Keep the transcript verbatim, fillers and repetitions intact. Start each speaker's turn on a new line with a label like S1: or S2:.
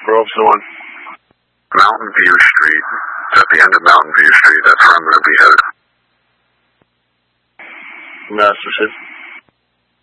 S1: Where Officer one?
S2: Mountain View Street. It's at the end of Mountain View Street. That's where I'm going to be headed.
S1: Master shift.